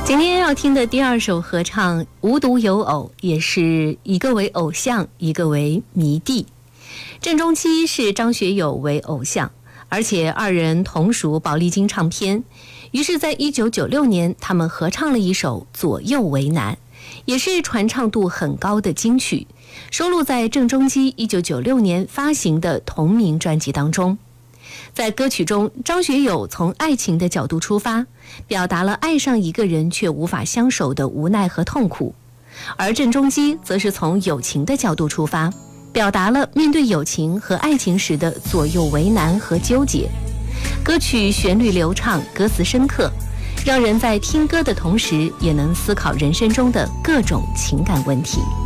今天要听的第二首合唱《无独有偶》，也是一个为偶像，一个为迷弟。郑中基是张学友为偶像，而且二人同属宝丽金唱片，于是在1996年他们合唱了一首《左右为难》，也是传唱度很高的金曲，收录在郑中基1996年发行的同名专辑当中。在歌曲中，张学友从爱情的角度出发，表达了爱上一个人却无法相守的无奈和痛苦，而郑中基则是从友情的角度出发，表达了面对友情和爱情时的左右为难和纠结。歌曲旋律流畅，歌词深刻，让人在听歌的同时也能思考人生中的各种情感问题。